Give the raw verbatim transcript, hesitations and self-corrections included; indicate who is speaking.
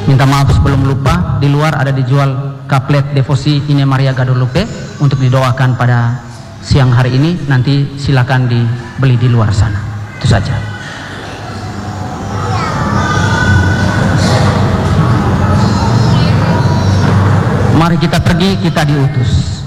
Speaker 1: Minta maaf sebelum lupa, di luar ada dijual kaplet devosi Ine Maria Guadalupe untuk didoakan pada siang hari ini. Nanti silakan dibeli di luar sana. Itu saja. Mari kita pergi, kita diutus.